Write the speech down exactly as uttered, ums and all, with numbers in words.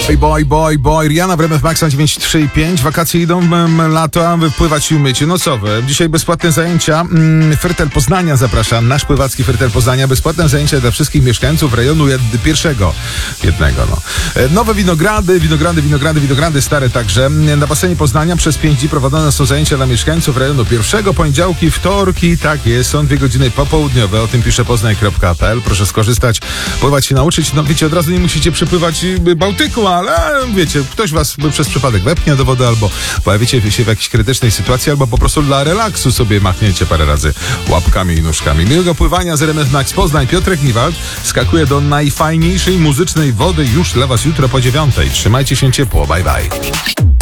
Boy, boy, boy, boy. Rihanna w R M F Maxa dziewięć trzy i pięć. Wakacje idą, m, lato, wypływać i umycie. No co wy? Dzisiaj bezpłatne zajęcia. Mm, Fertel Poznania zapraszam. Nasz pływacki Fertel Poznania. Bezpłatne zajęcia dla wszystkich mieszkańców rejonu jed- pierwszego. Jednego, no. E, Nowe winogrady, winogrady, winogrady, winogrady stare także. Na basenie Poznania przez pięć dni prowadzone są zajęcia dla mieszkańców rejonu pierwszego. Poniedziałki, wtorki, tak jest. Są dwie godziny popołudniowe. O tym pisze poznań kropka p l. Proszę skorzystać, pływać się nauczyć. No wiecie, od razu nie musicie przepływać Bałtyku, ale wiecie, ktoś was przez przypadek wepchnie do wody, albo pojawicie się w jakiejś krytycznej sytuacji, albo po prostu dla relaksu sobie machniecie parę razy łapkami i nóżkami. Miłego pływania z R M F Max Poznań. Piotrek Niwald skakuje do najfajniejszej muzycznej wody już dla was jutro po dziewiątej. Trzymajcie się ciepło. Bye, bye.